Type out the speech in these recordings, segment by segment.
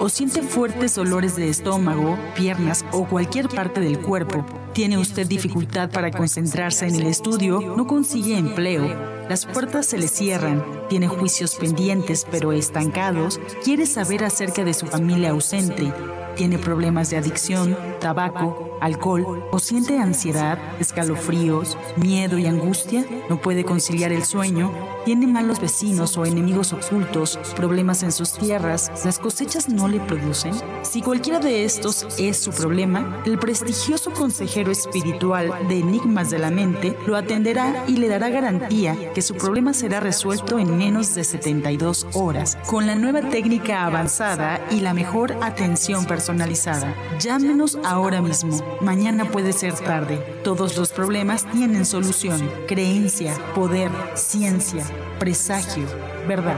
o siente fuertes dolores de estómago, piernas o cualquier parte del cuerpo. ¿Tiene usted dificultad para concentrarse en el estudio? ¿No consigue empleo? ¿Las puertas se le cierran? ¿Tiene juicios pendientes pero estancados? ¿Quiere saber acerca de su familia ausente? ¿Tiene problemas de adicción, tabaco, alcohol o siente ansiedad, escalofríos, miedo y angustia? ¿No puede conciliar el sueño? ¿Tiene malos vecinos o enemigos ocultos, problemas en sus tierras? ¿Las cosechas no le producen? Si cualquiera de estos es su problema, el prestigioso consejero espiritual de Enigmas de la Mente lo atenderá y le dará garantía que su problema será resuelto en menos de 72 horas, con la nueva técnica avanzada y la mejor atención personalizada. Llámenos ahora mismo. Mañana puede ser tarde. Todos los problemas tienen solución. Creencia, poder, ciencia, presagio, verdad.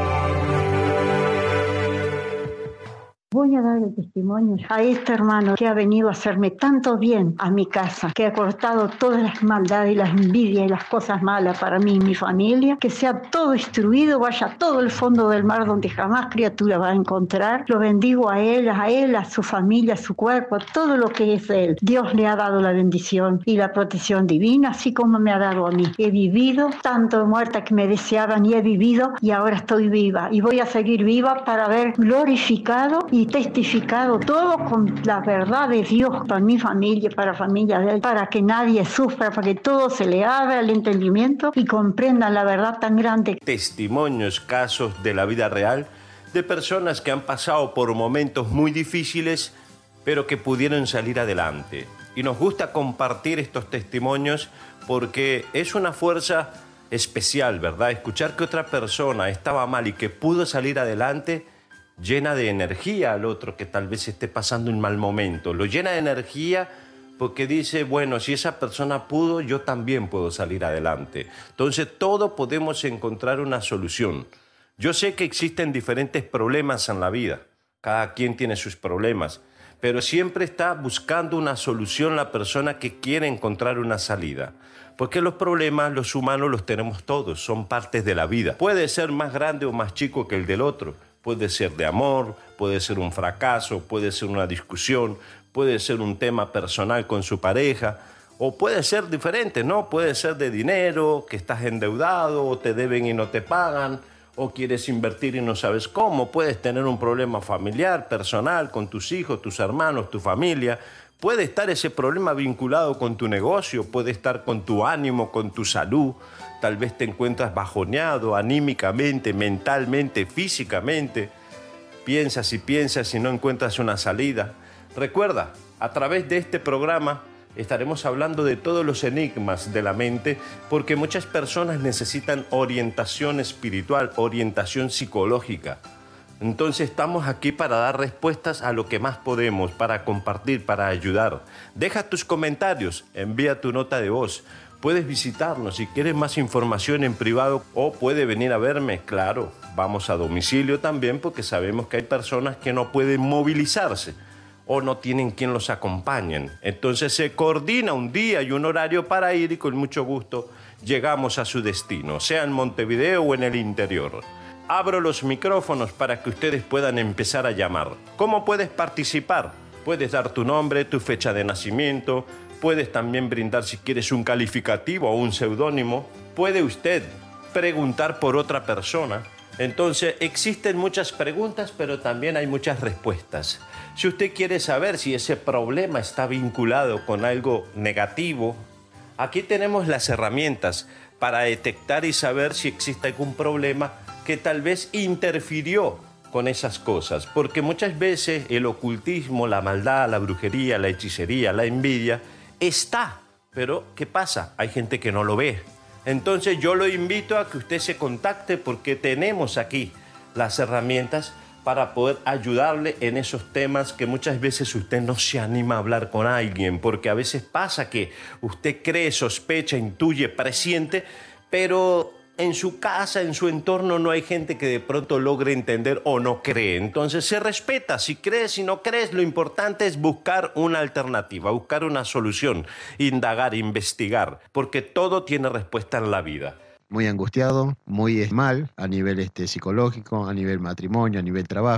Voy a dar el testimonio a este hermano que ha venido a hacerme tanto bien a mi casa, que ha cortado todas las maldades y las envidias y las cosas malas para mí y mi familia, que sea todo instruido, vaya a todo el fondo del mar donde jamás criatura va a encontrar. Lo bendigo a él, a su familia, a su cuerpo, a todo lo que es de él. Dios le ha dado la bendición y la protección divina, así como me ha dado a mí. He vivido tanto muerta que me deseaban y he vivido y ahora estoy viva y voy a seguir viva para ver glorificado y testificado todo con la verdad de Dios para mi familia, para la familia de él, para que nadie sufra, para que todo se le abra el entendimiento y comprendan la verdad tan grande. Testimonios, casos de la vida real de personas que han pasado por momentos muy difíciles, pero que pudieron salir adelante. Y nos gusta compartir estos testimonios porque es una fuerza especial, ¿verdad? Escuchar que otra persona estaba mal y que pudo salir adelante llena de energía al otro que tal vez esté pasando un mal momento. Lo llena de energía porque dice, bueno, si esa persona pudo, yo también puedo salir adelante. Entonces, todos podemos encontrar una solución. Yo sé que existen diferentes problemas en la vida. Cada quien tiene sus problemas. Pero siempre está buscando una solución la persona que quiere encontrar una salida. Porque los problemas, los humanos los tenemos todos, son partes de la vida. Puede ser más grande o más chico que el del otro. Puede ser de amor, puede ser un fracaso, puede ser una discusión, puede ser un tema personal con su pareja, o puede ser diferente, ¿no? Puede ser de dinero, que estás endeudado, o te deben y no te pagan, o quieres invertir y no sabes cómo. Puedes tener un problema familiar, personal, con tus hijos, tus hermanos, tu familia. Puede estar ese problema vinculado con tu negocio, puede estar con tu ánimo, con tu salud. Tal vez te encuentras bajoneado anímicamente, mentalmente, físicamente. Piensas y no encuentras una salida. Recuerda, a través de este programa estaremos hablando de todos los enigmas de la mente porque muchas personas necesitan orientación espiritual, orientación psicológica. Entonces estamos aquí para dar respuestas a lo que más podemos, para compartir, para ayudar. Deja tus comentarios, envía tu nota de voz. Puedes visitarnos si quieres más información en privado o puede venir a verme, claro. Vamos a domicilio también porque sabemos que hay personas que no pueden movilizarse o no tienen quien los acompañen. Entonces se coordina un día y un horario para ir y con mucho gusto llegamos a su destino, sea en Montevideo o en el interior. Abro los micrófonos para que ustedes puedan empezar a llamar. ¿Cómo puedes participar? Puedes dar tu nombre, tu fecha de nacimiento. Puedes también brindar si quieres un calificativo o un seudónimo. Puede usted preguntar por otra persona. Entonces existen muchas preguntas, pero también hay muchas respuestas. Si usted quiere saber si ese problema está vinculado con algo negativo, aquí tenemos las herramientas para detectar y saber si existe algún problema que tal vez interfirió con esas cosas. Porque muchas veces el ocultismo, la maldad, la brujería, la hechicería, la envidia, está. Pero, ¿qué pasa? Hay gente que no lo ve. Entonces yo lo invito a que usted se contacte porque tenemos aquí las herramientas para poder ayudarle en esos temas que muchas veces usted no se anima a hablar con alguien, porque a veces pasa que usted cree, sospecha, intuye, presiente, pero en su casa, en su entorno, no hay gente que de pronto logre entender o no cree. Entonces se respeta, si crees, si no crees, lo importante es buscar una alternativa, buscar una solución, indagar, investigar, porque todo tiene respuesta en la vida. Muy angustiado, muy mal a nivel psicológico, a nivel matrimonio, a nivel trabajo.